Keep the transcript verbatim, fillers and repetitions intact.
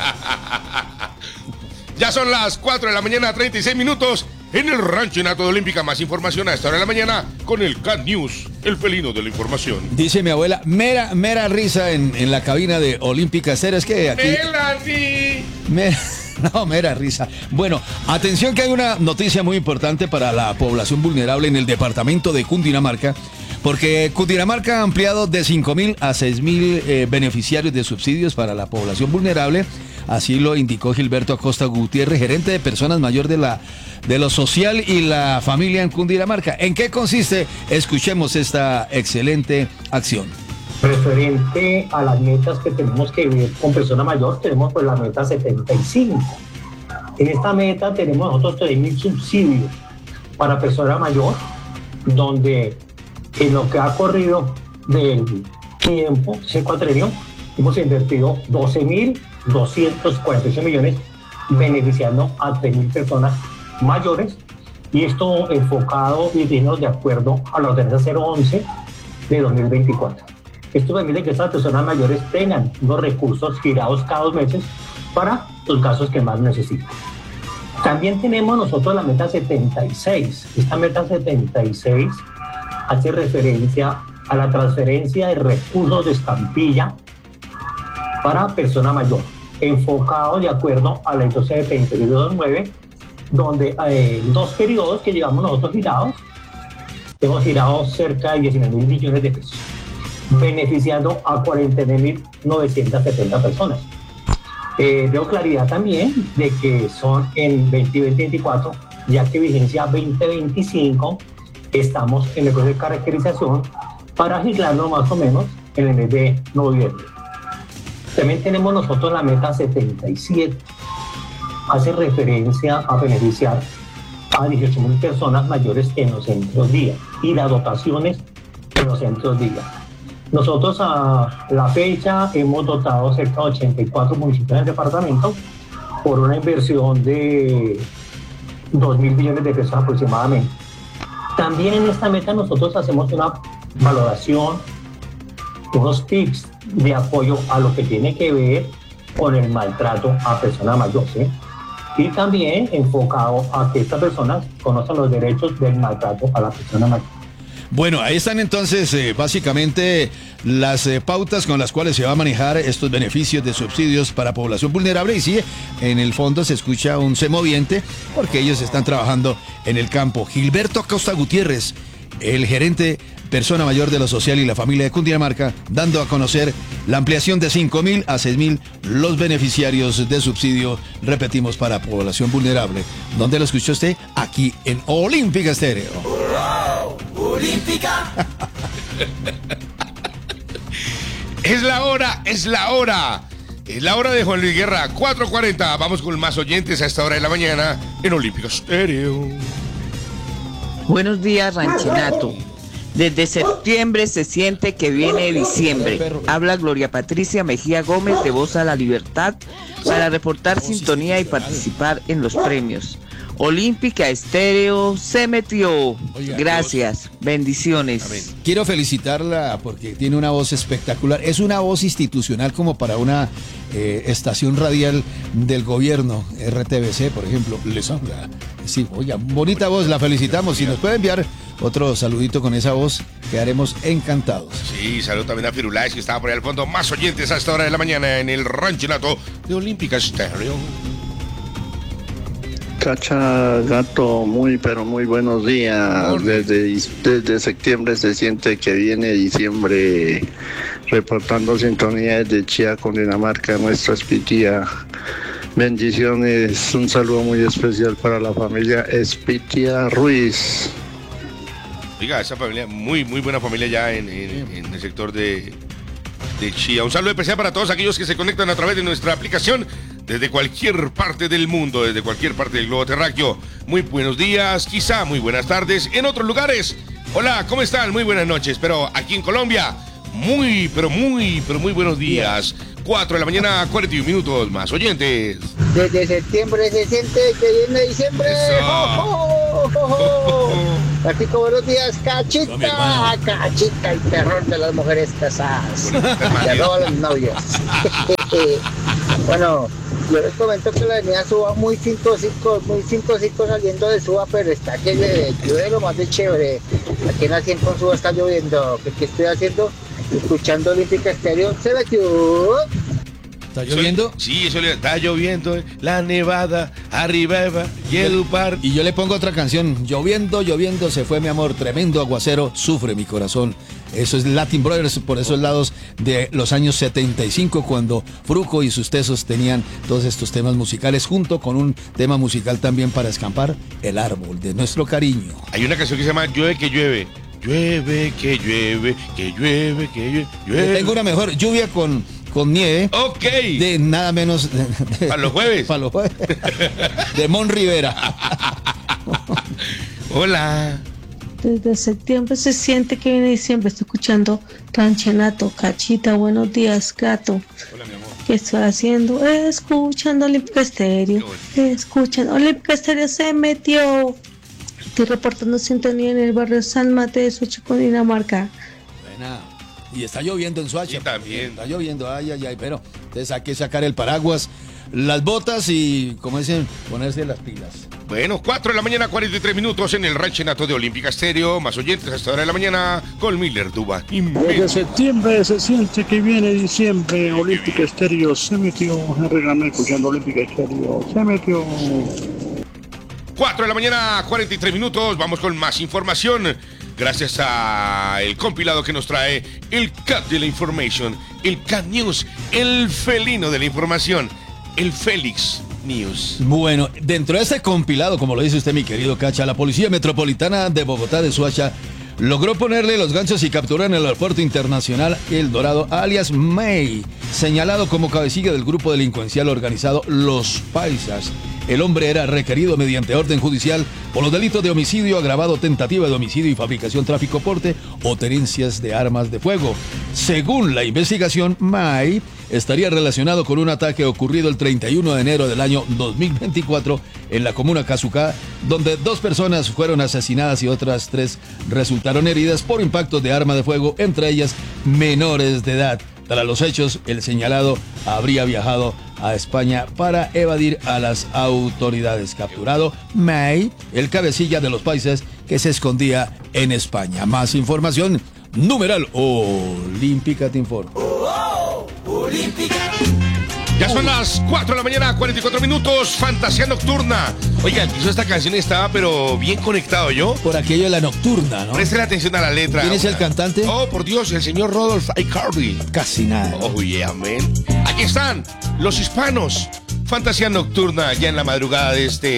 Ya son las cuatro de la mañana, treinta y seis minutos. En el Rancho Nato de Olímpica, más información a esta hora de la mañana con el Cat News, el felino de la información. Dice mi abuela, mera, mera risa en, en la cabina de Olímpica Estéreo. Es que aquí... ¡Melanie! Mera, no, mera risa. Bueno, atención que hay una noticia muy importante para la población vulnerable en el departamento de Cundinamarca, porque Cundinamarca ha ampliado de cinco mil a seis mil eh, beneficiarios de subsidios para la población vulnerable. Así lo indicó Gilberto Acosta Gutiérrez, gerente de personas mayores de la de lo social y la familia en Cundinamarca. ¿En qué consiste? Escuchemos esta excelente acción. Referente a las metas que tenemos que ver con persona mayor, tenemos pues la meta setenta y cinco. En esta meta tenemos nosotros tres mil subsidios para persona mayor, donde en lo que ha corrido del tiempo, ese cuatrenio, hemos invertido doce mil doscientos cuarenta y ocho millones beneficiando a tres mil personas mayores, y esto enfocado y digno de acuerdo a la ordenanza cero once de dos mil veinticuatro. Esto permite que estas personas mayores tengan los recursos girados cada dos meses para los casos que más necesitan. También tenemos nosotros la meta setenta y seis. Esta meta setenta y seis hace referencia a la transferencia de recursos de estampilla para persona mayor, enfocado de acuerdo a la ley doce de penitenciario dos mil nueve, donde eh, dos periodos que llevamos nosotros girados, hemos girado cerca de diecinueve mil millones de pesos, beneficiando a cuarenta y nueve mil novecientas setenta personas. Eh, veo claridad también de que son en veinte veinticuatro, ya que vigencia veinte veinticinco, estamos en el proceso de caracterización para girarlo más o menos en el mes de noviembre. También tenemos nosotros la meta setenta y siete, hace referencia a beneficiar a dieciocho mil personas mayores en los centros día y las dotaciones en los centros día. Nosotros a la fecha hemos dotado cerca de ochenta y cuatro municipios del departamento por una inversión de dos mil millones de pesos aproximadamente. También en esta meta nosotros hacemos una valoración, unos tips de apoyo a lo que tiene que ver con el maltrato a personas mayores, ¿sí? Y también enfocado a que estas personas conozcan los derechos del maltrato a la persona mayor. Bueno, ahí están entonces eh, básicamente las eh, pautas con las cuales se va a manejar estos beneficios de subsidios para población vulnerable, y sí, en el fondo se escucha un semoviente porque ellos están trabajando en el campo. Gilberto Acosta Gutiérrez, el gerente persona mayor de lo social y la familia de Cundinamarca, dando a conocer la ampliación de cinco mil a seis mil los beneficiarios de subsidio, repetimos, para población vulnerable. ¿Dónde lo escuchó usted? Aquí en Olímpica Estéreo. ¡Wow! ¡Olímpica! Es la hora, es la hora. Es la hora de Juan Luis Guerra, cuatro cuarenta. Vamos con más oyentes a esta hora de la mañana en Olímpica Estéreo. Buenos días, Ranchinato. Desde septiembre se siente que viene diciembre. Habla Gloria Patricia Mejía Gómez de Voz a la Libertad para reportar sintonía y participar en los premios. Olímpica Estéreo se metió. Gracias, bendiciones. Quiero felicitarla porque tiene una voz espectacular. Es una voz institucional como para una eh, estación radial del gobierno, R T V C, por ejemplo. Les habla. Sí, oiga, bonita voz, la felicitamos. Si nos puede enviar otro saludito con esa voz, quedaremos encantados. Sí, saludo también a Firulais, que estaba por ahí al fondo. Más oyentes a esta hora de la mañana en el Ranchinato de Olímpica Estéreo. Cacha Gato, muy pero muy buenos días. Desde, desde septiembre se siente que viene diciembre, reportando sintonía desde Chía, Cundinamarca, nuestra Espitia. Bendiciones, un saludo muy especial para la familia Espitia Ruiz. Oiga, esa familia, muy, muy buena familia ya en, en, en el sector de, de Chía. Un saludo especial para todos aquellos que se conectan a través de nuestra aplicación desde cualquier parte del mundo, desde cualquier parte del globo terráqueo. Muy buenos días, quizá muy buenas tardes en otros lugares. Hola, ¿cómo están? Muy buenas noches, pero aquí en Colombia, muy, pero muy, pero muy buenos días. cuatro de la mañana, cuarenta y un minutos más oyentes. Desde septiembre se siente que viene diciembre. ¡Oh, oh, oh, oh! Aquí como buenos días, Cachita, no, Cachita, el terror de las mujeres casadas. Que roban las novias. Bueno, yo les comento que la avenida Suba muy cinco cinco, muy cinco cinco saliendo de Suba, pero está que llueve, llueve lo más de chévere. Aquí en la cien con Suba está lloviendo. ¿Qué, qué estoy haciendo? Escuchando Olímpica Estéreo. Se metió. ¿Está lloviendo? Sí, eso le está lloviendo. eh. La nevada, arriba, Yedupar. Y yo le pongo otra canción. Lloviendo, lloviendo, se fue mi amor. Tremendo aguacero, sufre mi corazón. Eso es Latin Brothers, por esos lados de los años setenta y cinco, cuando Fruco y sus tesos tenían todos estos temas musicales, junto con un tema musical también para escampar, El árbol de nuestro cariño. Hay una canción que se llama Llueve que llueve. Llueve que llueve, que llueve, que llueve. Yo tengo una mejor, Lluvia con, con nieve. Ok. De nada menos. De, de, para los jueves. Para los jueves. De Mon Rivera. Hola. Desde septiembre se siente que viene diciembre. Estoy escuchando Ranchenato, Cachita, buenos días, gato. Hola, mi amor. ¿Qué estoy haciendo? Escuchando Olímpica Estéreo. Escuchando. Olímpica Estéreo se metió. Estoy reportando sintonía en el barrio San Mateo de Soacha, Dinamarca. Buena. Y está lloviendo en Soacha. Sí, también. Está lloviendo, ay, ay, ay. Pero entonces hay que sacar el paraguas, las botas y, como dicen, ponerse las pilas. Bueno, cuatro de la mañana, cuarenta y tres minutos en el Ranchenato de Olímpica Estéreo. Más oyentes hasta hora de la mañana con Miller Duba. Desde septiembre se siente que viene diciembre. Olímpica Estéreo se metió. Henry Ramírez escuchando Olímpica Estéreo. Se metió. cuatro de la mañana, cuarenta y tres minutos. Vamos con más información. Gracias a el compilado que nos trae el Cat de la Information, el Cat News, el felino de la información, el Félix News. Bueno, dentro de este compilado, como lo dice usted, mi querido Cacha, la Policía Metropolitana de Bogotá de Soacha logró ponerle los ganchos y capturar en el aeropuerto internacional El Dorado, alias May, señalado como cabecilla del grupo delincuencial organizado Los Paisas. El hombre era requerido mediante orden judicial por los delitos de homicidio agravado, tentativa de homicidio y fabricación, tráfico, porte o tenencias de armas de fuego. Según la investigación, May estaría relacionado con un ataque ocurrido el treinta y uno de enero del año dos mil veinticuatro en la comuna Casucá, donde dos personas fueron asesinadas y otras tres resultaron heridas por impactos de arma de fuego, entre ellas menores de edad. Tras los hechos, el señalado habría viajado a España para evadir a las autoridades. Capturado May, el cabecilla de los paisas que se escondía en España. Más información, numeral Olímpica te informa. Oh, oh, Olímpica. Ya son las cuatro de la mañana, cuarenta y cuatro minutos, Fantasía Nocturna. Oiga, el que hizo esta canción estaba pero bien conectado, ¿yo? Por aquello de la nocturna, ¿no? Presten atención a la letra. ¿Quién es el cantante? Oh, por Dios, el señor Rodolph Icardi. Casi nada. Oh, yeah, man. Aquí están los hispanos. Fantasía Nocturna, ya en la madrugada de este